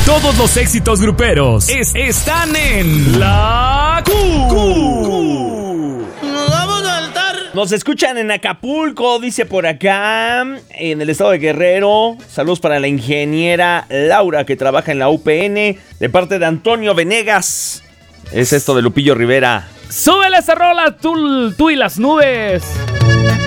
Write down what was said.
Todos los éxitos gruperos están en La Q. Nos vamos a saltar. Nos escuchan en Acapulco, dice por acá, en el estado de Guerrero. Saludos para la ingeniera Laura, que trabaja en la UPN, de parte de Antonio Venegas. Es esto de Lupillo Rivera. Súbele esa rola, tú y las nubes.